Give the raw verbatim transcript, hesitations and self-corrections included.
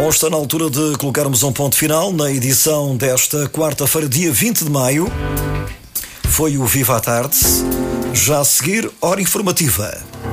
Bom, está na altura de colocarmos um ponto final na edição desta quarta-feira, dia vinte de maio. Foi o Viva à Tarde. Já a seguir, hora informativa.